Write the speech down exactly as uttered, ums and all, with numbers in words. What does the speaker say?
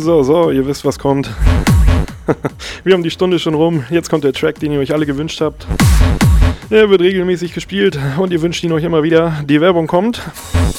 So, so, ihr wisst, was kommt. Wir haben die Stunde schon rum. Jetzt kommt der Track, den ihr euch alle gewünscht habt. Er wird regelmäßig gespielt und ihr wünscht ihn euch immer wieder. Die Werbung kommt.